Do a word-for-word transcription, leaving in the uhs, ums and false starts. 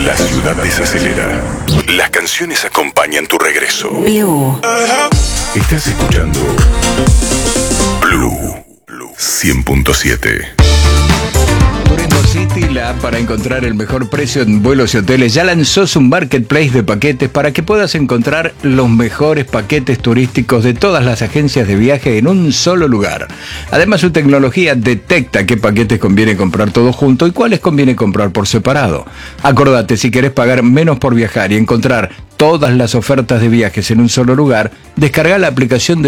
La ciudad desacelera. Las canciones acompañan tu regreso. Blue. Estás escuchando Blue cien punto siete. Turismo City, la app para encontrar el mejor precio en vuelos y hoteles, ya lanzó su marketplace de paquetes para que puedas encontrar los mejores paquetes turísticos de todas las agencias de viaje en un solo lugar. Además, su tecnología detecta qué paquetes conviene comprar todo junto y cuáles conviene comprar por separado. Acordate, si querés pagar menos por viajar y encontrar todas las ofertas de viajes en un solo lugar, descarga la aplicación de